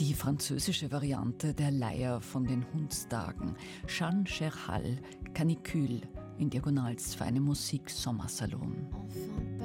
Die französische Variante der Leier von den Hundstagen. Jeanne Cherhal, Canicule in Diagonals Feine Musik Sommersalon.